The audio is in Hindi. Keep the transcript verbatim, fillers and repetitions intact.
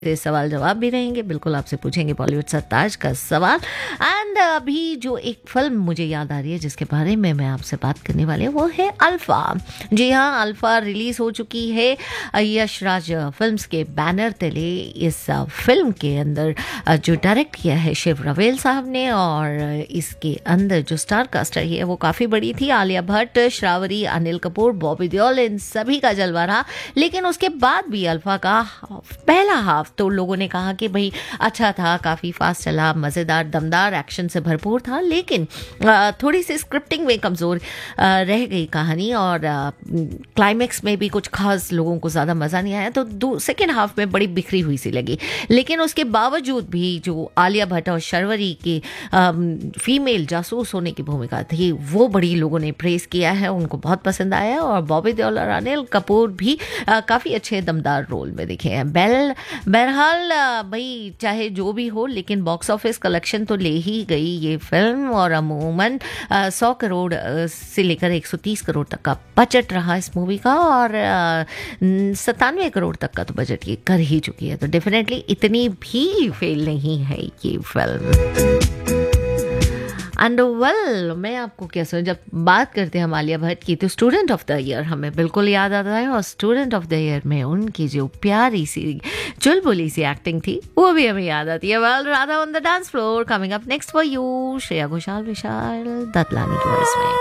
ये सवाल जवाब भी रहेंगे, बिल्कुल आपसे पूछेंगे बॉलीवुड सरताज का सवाल। एंड अभी जो एक फिल्म मुझे याद आ रही है जिसके बारे में मैं आपसे बात करने वाली हूँ वो है अल्फा। जी हाँ, अल्फा रिलीज हो चुकी है यश राज फिल्म्स के बैनर तले। इस फिल्म के अंदर जो डायरेक्ट किया है शिव रवेल साहब ने, और इसके अंदर जो स्टार कास्ट रही है वो काफ़ी बड़ी थी। आलिया भट्ट, श्रावरी, अनिल कपूर, बॉबी देओल, इन सभी का जलवा रहा। लेकिन उसके बाद भी अल्फा का पहला हाफ तो लोगों ने कहा कि भाई अच्छा था, काफ़ी फास्ट चला, मज़ेदार, दमदार, एक्शन से भरपूर था, लेकिन थोड़ी सी स्क्रिप्टिंग में कमज़ोर रह गई कहानी, और क्लाइमैक्स में भी कुछ खास लोगों को ज़्यादा मज़ा नहीं आया, तो सेकेंड हाफ में बड़ी बिखरी हुई सी लगी। लेकिन उसके बावजूद भी जो आलिया भट्ट और शर्वरी की फीमेल जासूस होने की भूमिका थी वो बड़ी लोगों ने प्रेस किया है, उनको बहुत पसंद आया। और बॉबी देओल और अनिल कपूर भी काफ़ी अच्छे दमदार रोल में दिखे हैं। बेल बहरहाल भाई चाहे जो भी हो, लेकिन बॉक्स ऑफिस कलेक्शन तो ले ही गई ये फिल्म, और अमूमन सौ करोड़ से लेकर एक सौ तीस करोड़ तक का बजट रहा इस मूवी का, और सत्तानवे करोड़ तक का तो बजट ये कर ही चुकी है, तो डेफिनेटली इतनी भी फेल नहीं है ये फिल्म। एंड वेल मैं आपको क्या समझ, जब बात करते हैं हम आलिया भट्ट की तो स्टूडेंट ऑफ द ईयर हमें बिल्कुल याद आता है, और स्टूडेंट ऑफ द ईयर में उनकी जो प्यारी सी चुलबुली सी एक्टिंग थी वो भी हमें याद आती है। Well Radha on the dance floor coming up next for you, Shreya Ghoshal, विशाल दत्लानी की वॉइस में।